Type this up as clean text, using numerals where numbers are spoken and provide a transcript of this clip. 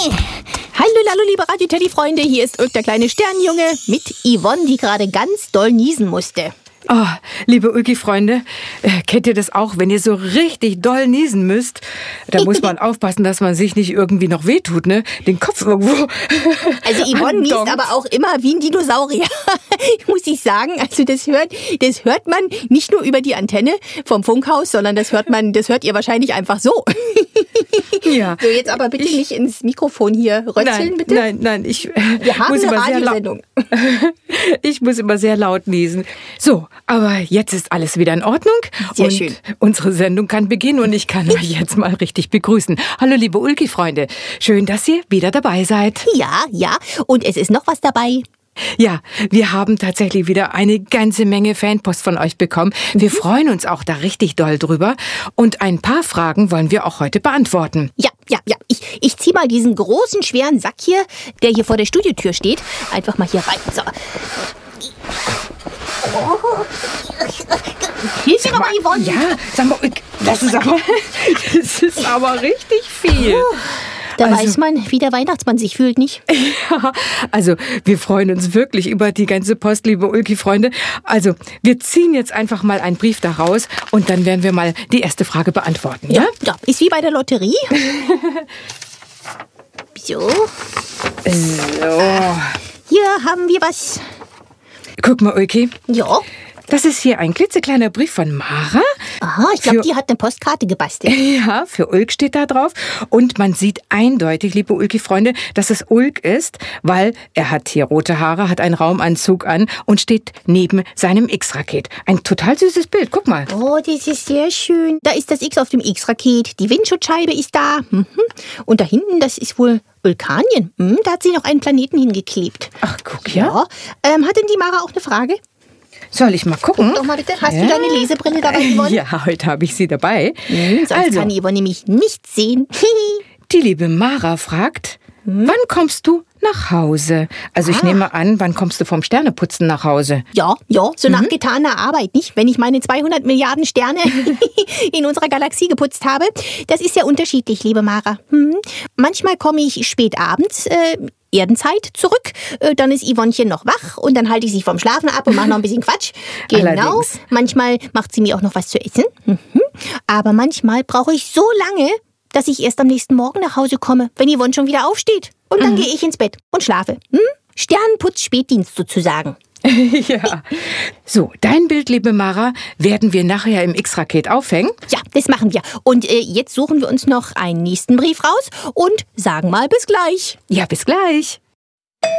Hallo, liebe Radio-Teddy-Freunde, hier ist Ulk, der kleine Sternjunge, mit Yvonne, die gerade ganz doll niesen musste. Oh, liebe Ulki-Freunde, kennt ihr das auch, wenn ihr so richtig doll niesen müsst? Da muss man aufpassen, dass man sich nicht irgendwie noch wehtut, ne? Den Kopf irgendwo. Also Yvonne niest aber auch immer wie ein Dinosaurier, muss ich sagen. Also das hört man nicht nur über die Antenne vom Funkhaus, sondern das hört ihr wahrscheinlich einfach so. Ja. So, jetzt aber bitte nicht ins Mikrofon hier rötzeln, bitte. Nein, Wir haben eine Radiosendung. Ich muss immer sehr laut niesen. So, aber jetzt ist alles wieder in Ordnung. Sehr schön. Unsere Sendung kann beginnen und ich kann euch jetzt mal richtig begrüßen. Hallo, liebe Ulki-Freunde. Schön, dass ihr wieder dabei seid. Ja. Und es ist noch was dabei. Ja, wir haben tatsächlich wieder eine ganze Menge Fanpost von euch bekommen. Wir freuen uns auch da richtig doll drüber. Und ein paar Fragen wollen wir auch heute beantworten. Ja. Ich zieh mal diesen großen, schweren Sack hier, der hier vor der Studiotür steht, einfach mal hier rein. So. Hilf mir doch mal, Yvonne. Ja, sag mal, das ist aber richtig viel. Da weiß man, wie der Weihnachtsmann sich fühlt, nicht? Ja, also wir freuen uns wirklich über die ganze Post, liebe Ulki-Freunde. Also wir ziehen jetzt einfach mal einen Brief da raus und dann werden wir mal die erste Frage beantworten. Ja, ist wie bei der Lotterie. So. Hier haben wir was. Guck mal, Ulki. Ja. Das ist hier ein klitzekleiner Brief von Mara. Aha, ich glaube, die hat eine Postkarte gebastelt. Ja, für Ulk steht da drauf. Und man sieht eindeutig, liebe Ulki-Freunde, dass es Ulk ist, weil er hat hier rote Haare, hat einen Raumanzug an und steht neben seinem X-Raket. Ein total süßes Bild, guck mal. Oh, das ist sehr schön. Da ist das X auf dem X-Raket, die Windschutzscheibe ist da. Und da hinten, das ist wohl Vulkanien. Da hat sie noch einen Planeten hingeklebt. Ach, guck, ja. Hat denn die Mara auch eine Frage? Soll ich mal gucken? Guck doch mal bitte. Hast du deine Lesebrille dabei, Yvonne? Ja, heute habe ich sie dabei. Sonst kann Yvonne nämlich nichts sehen. Die liebe Mara fragt, wann kommst du nach Hause? Also ich nehme an, wann kommst du vom Sterneputzen nach Hause? Ja, so nach getaner Arbeit, nicht? Wenn ich meine 200 Milliarden Sterne in unserer Galaxie geputzt habe. Das ist ja unterschiedlich, liebe Mara. Manchmal komme ich spät abends, Erdenzeit zurück, dann ist Yvonnechen noch wach und dann halte ich sie vom Schlafen ab und mache noch ein bisschen Quatsch. Genau, allerdings. Manchmal macht sie mir auch noch was zu essen. Aber manchmal brauche ich so lange, dass ich erst am nächsten Morgen nach Hause komme, wenn Yvonne schon wieder aufsteht. Und dann gehe ich ins Bett und schlafe. Sternenputz-Spätdienst sozusagen. Ja. So, dein Bild, liebe Mara, werden wir nachher im X-Raket aufhängen. Ja, das machen wir. Und jetzt suchen wir uns noch einen nächsten Brief raus und sagen mal bis gleich. Ja, bis gleich.